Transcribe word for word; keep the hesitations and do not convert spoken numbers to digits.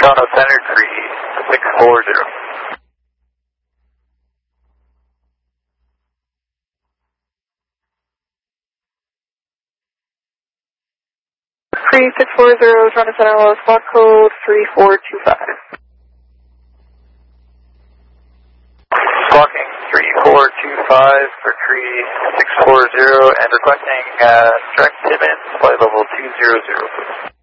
Toronto Center three six four zero. three six four zero, Toronto Center, low spot code three four two five. Squawking three four two five for three six four zero and requesting uh, direct Timmins, flight level two zero zero, please.